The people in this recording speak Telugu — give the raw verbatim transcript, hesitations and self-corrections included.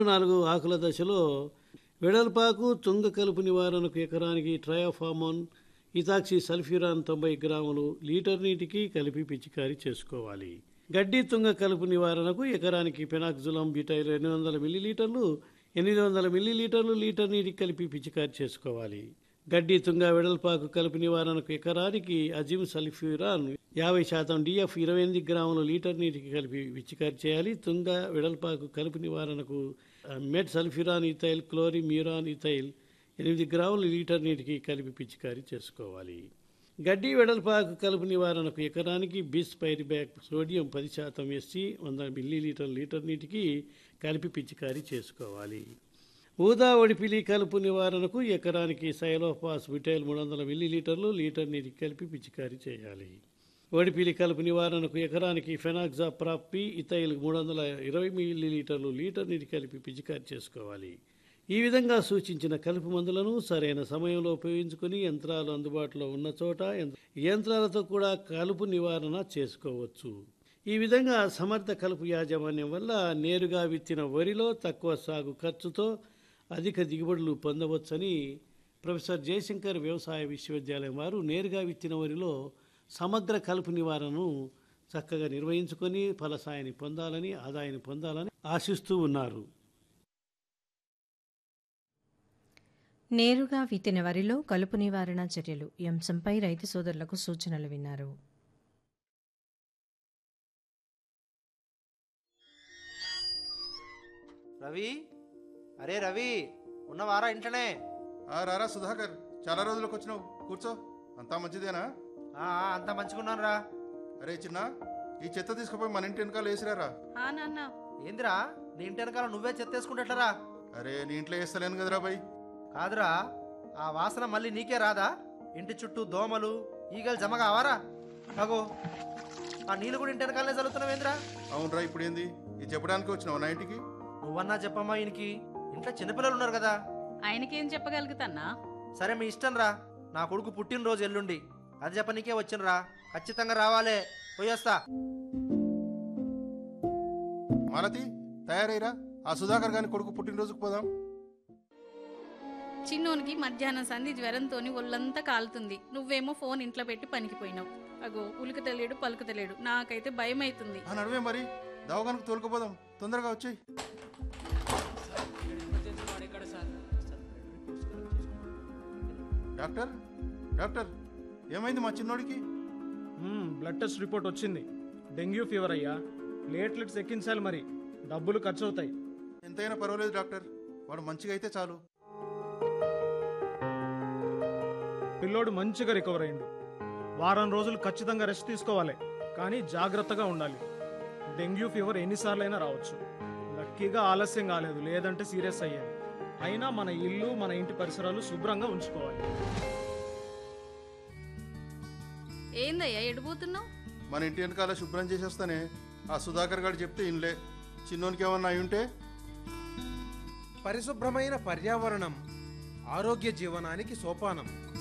నాలుగు ఆకుల దశలో వెడల్పాకు తుంగ కలుపు నివారణకు ఎకరానికి ట్రయోఫామోన్ ఇథాక్సి సల్ఫ్యూరాన్ తొంభై గ్రాములు లీటర్ నీటికి కలిపి పిచికారీ చేసుకోవాలి. గడ్డి తుంగ కలుపు నివారణకు ఎకరానికి పెనాక్జులం బ్యూటైల్ ఎనిమిది వందల మిల్లీలీటర్లు ఎనిమిది వందల మిల్లీలీటర్లు లీటర్ నీటికి కలిపి పిచికారీ చేసుకోవాలి. గడ్డి తుంగ వెడల్పాకు కలుపు నివారణకు ఎకరానికి అజిమ్ సల్ఫ్యూరాన్ యాభై శాతం డిఎఫ్ ఇరవై ఎనిమిది గ్రాములు లీటర్ నీటికి కలిపి పిచికారీ చేయాలి. తుంగ వెడల్పాకు కలుపు నివారణకు మెట్ సల్ఫ్యూరాన్ ఇథైల్ క్లోరి మ్యూరాన్ ఇథైల్ ఎనిమిది గ్రాములు లీటర్ నీటికి కలిపి పిచికారీ చేసుకోవాలి. గడ్డి వెడల్పాకు కలుపు నివారణకు ఎకరానికి బిస్ పైరిబ్యాక్ సోడియం పది శాతం ఎస్సి వంద మిల్లీలీటర్ లీటర్ నీటికి కలిపి పిచికారీ చేసుకోవాలి. ఊదా ఒడిపిలి కలుపు నివారణకు ఎకరానికి సైలోఫాస్ బ్యూటైల్ మూడు వందల మిల్లీలీటర్లు లీటర్ నీటికి కలిపి పిచికారీ చేయాలి. ఒడిపిలి కలుపు నివారణకు ఎకరానికి ఫెనాక్సాప్రాపి ఇథైల్ మూడు వందల ఇరవై మిల్లీలీటర్లు లీటర్ నీటికి కలిపి పిచికారీ చేసుకోవాలి. ఈ విధంగా సూచించిన కలుపు మందులను సరైన సమయంలో ఉపయోగించుకుని యంత్రాలు అందుబాటులో ఉన్న చోట యంత్రాలతో కూడా కలుపు నివారణ చేసుకోవచ్చు. ఈ విధంగా సమర్థ కలుపు యాజమాన్యం వల్ల నేరుగా విత్తిన వరిలో తక్కువ సాగు ఖర్చుతో అధిక దిగుబడులు పొందవచ్చని ప్రొఫెసర్ జయశంకర్ వ్యవసాయ విశ్వవిద్యాలయం వారు నేరుగా విత్తిన వరిలో సమగ్ర కలుపు నివారణను చక్కగా నిర్వహించుకొని ఫలసాయాన్ని పొందాలని ఆదాయాన్ని పొందాలని ఆశిస్తూ ఉన్నారు. నేరుగా విత్తిన వరిలో కలుపు నివారణ చర్యలు ఈ అంశంపై రైతు సోదరులకు సూచనలు విన్నారు. రవి, అరే రవి, ఉన్నవారా ఇంట్లోనే? రారా సుధాకర్, చాలా రోజులకు వచ్చినావు, కూర్చో. అంతా మంచిదేనా? అంతా మంచిగున్నాను రా. అరే చిన్న, ఈ చెత్త తీసుకుపోయి మన ఇంటి వెనకాల వేసిరారా. ఏందిరా నీ ఇంటి వెనకాల నువ్వే చెత్త వేసుకుంటట్లరా? అరే నీ ఇంట్లో వేస్తలేను కదరా బై. కాదురా, ఆ వాసన మళ్ళీ నీకే రాదా? ఇంటి చుట్టూ దోమలు ఈగలు జమ కావారా? అగో ఆ నీళ్ళు కూడా ఇంటి వెనకాలనే చల్లుతున్నావేంద్రా? అవునరా, ఇప్పుడు ఏంది ఇది చెప్పడానికి వచ్చినావు నా ఇంటికి? నువ్వన్నా చెప్పమ్మా, ఈయనకి ఇంట్లో చిన్నపిల్లలు ఉన్నారు కదా. ఆయనకేం చెప్పగలుగుతాన్నా? సరే మీ ఇష్టం రా. నా కొడుకు పుట్టినరోజు ఎల్లుండి, అది చెప్పనీకే వచ్చినరా. ఖచ్చితంగా రావాలే. పోయేస్తా. మాలతి, తయారైరా, ఆ సుధాకర్ గాని కొడుకు పుట్టినరోజుకు పోదాం. చిన్నోనికి మధ్యాహ్నం సంధి జ్వరంతోని ఒళ్ళంతా కాలుతుంది. నువ్వేమో ఫోన్ ఇంట్లో పెట్టి పనికిపోయినావు. అగో ఉలుకు తెలియడు పలుకు తెలియడు. నాకైతే భయం అవుతుంది. నడువే మరి, దవాఖానకు తోలుకుపోదాం. తొందరగా వచ్చేయి. డాక్టర్ డాక్టర్ ఏమైంది మా చిన్నోడికి? బ్లడ్ టెస్ట్ రిపోర్ట్ వచ్చింది. డెంగ్యూ ఫీవర్ అయ్యా. ప్లేట్లెట్స్ ఎక్కించాలి, మరి డబ్బులు ఖర్చు అవుతాయి. ఎంతైనా పర్వాలేదు డాక్టర్, వాడు మంచిగా అయితే చాలు. పిల్లోడు మంచిగా రికవర్ అయ్యిండు. వారం రోజులు ఖచ్చితంగా రెస్ట్ తీసుకోవాలి, కానీ జాగ్రత్తగా ఉండాలి. డెంగ్యూ ఫీవర్ ఎన్నిసార్లైనా రావచ్చు. లక్కీగా ఆలస్యం కాలేదు, లేదంటే సీరియస్ అయ్యేది. అయినా మన ఇల్లు మన ఇంటి పరిసరాలు శుభ్రంగా ఉంచుకోవాలి. ఏందయ్యా ఎడిపోతున్నావు? మన ఇంటి వెనకాల శుభ్రం చేసేస్తానే. ఆ సుధాకర్ గారు చెప్తే ఇన్లే. చిన్నోనికి ఏమన్నా అయి ఉంటే? పరిశుభ్రమైన పర్యావరణం ఆరోగ్య జీవనానికి సోపానం.